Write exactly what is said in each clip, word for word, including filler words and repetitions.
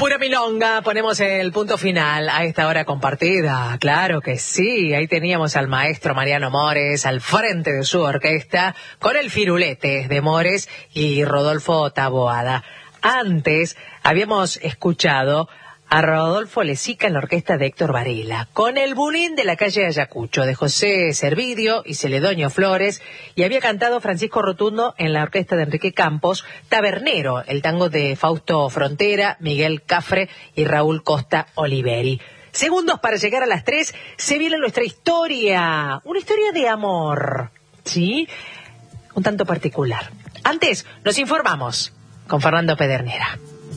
pura milonga, ponemos el punto final a esta hora compartida. Claro que sí, ahí teníamos al maestro Mariano Mores al frente de su orquesta con el firulete de Mores y Rodolfo Taboada. Antes habíamos escuchado a Rodolfo Lezica en la orquesta de Héctor Varela, con el bulín de la calle Ayacucho, de José Servidio y Celedonio Flores, y había cantado Francisco Rotundo en la orquesta de Enrique Campos, Tabernero, el tango de Fausto Frontera, Miguel Cafre y Raúl Costa Oliveri. Segundos para llegar a las tres, se viene nuestra historia, una historia de amor, ¿sí? Un tanto particular. Antes, nos informamos con Fernando Pedernera.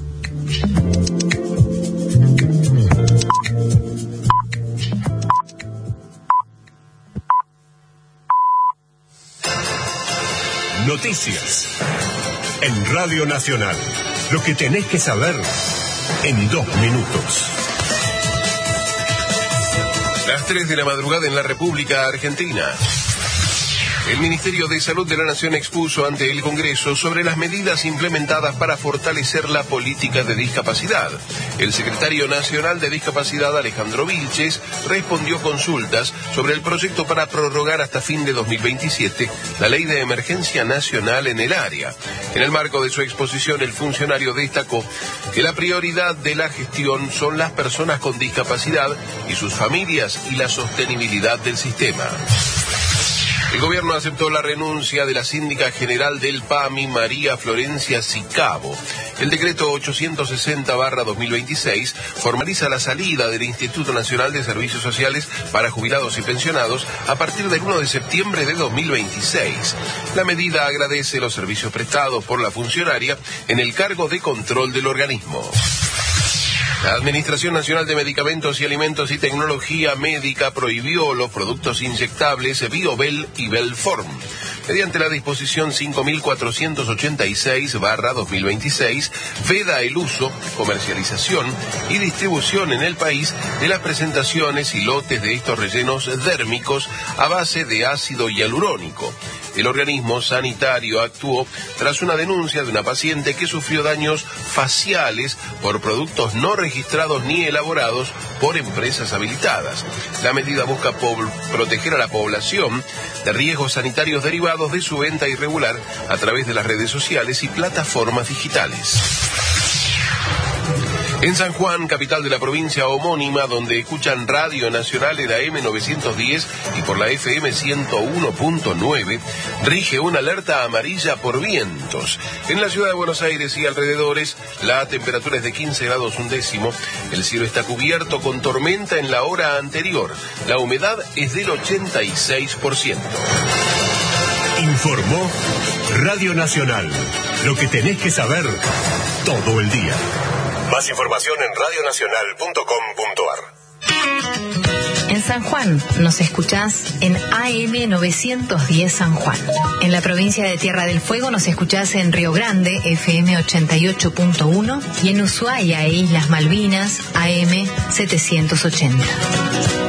Noticias en Radio Nacional. Lo que tenés que saber en dos minutos. Las tres de la madrugada en la República Argentina. El Ministerio de Salud de la Nación expuso ante el Congreso sobre las medidas implementadas para fortalecer la política de discapacidad. El secretario nacional de Discapacidad, Alejandro Vilches, respondió consultas sobre el proyecto para prorrogar hasta fin de dos mil veintisiete la ley de emergencia nacional en el área. En el marco de su exposición, el funcionario destacó que la prioridad de la gestión son las personas con discapacidad y sus familias y la sostenibilidad del sistema. El gobierno aceptó la renuncia de la síndica general del P A M I, María Florencia Sicabo. El decreto ochocientos sesenta barra dos mil veintiséis formaliza la salida del Instituto Nacional de Servicios Sociales para Jubilados y Pensionados a partir del primero de septiembre de dos mil veintiséis. La medida agradece los servicios prestados por la funcionaria en el cargo de control del organismo. La Administración Nacional de Medicamentos y Alimentos y Tecnología Médica prohibió los productos inyectables Biobel y Belform. Mediante la disposición cinco mil cuatrocientos ochenta y seis barra dos mil veintiséis, veda el uso, comercialización y distribución en el país de las presentaciones y lotes de estos rellenos dérmicos a base de ácido hialurónico. El organismo sanitario actuó tras una denuncia de una paciente que sufrió daños faciales por productos no registrados ni elaborados por empresas habilitadas. La medida busca proteger a la población de riesgos sanitarios derivados de su venta irregular a través de las redes sociales y plataformas digitales. En San Juan, capital de la provincia homónima, donde escuchan Radio Nacional en la A M novecientos diez y por la F M ciento uno punto nueve, rige una alerta amarilla por vientos. En la ciudad de Buenos Aires y alrededores, la temperatura es de quince grados un décimo, el cielo está cubierto con tormenta en la hora anterior, la humedad es del ochenta y seis por ciento. Informó Radio Nacional. Lo que tenés que saber todo el día. Más información en radio nacional punto com punto a r. En San Juan nos escuchás en A M novecientos diez San Juan. En la provincia de Tierra del Fuego nos escuchás en Río Grande, F M ochenta y ocho punto uno, y en Ushuaia e Islas Malvinas, A M setecientos ochenta.